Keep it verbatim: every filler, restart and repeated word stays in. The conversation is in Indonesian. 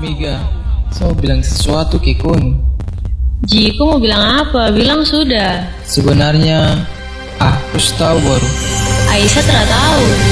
Miga, saya mau bilang sesuatu ke Kun. Ji, kau mau bilang apa? Bilang sudah. Sebenarnya, ah, aku tahu baru. Aisyah tidak tahu.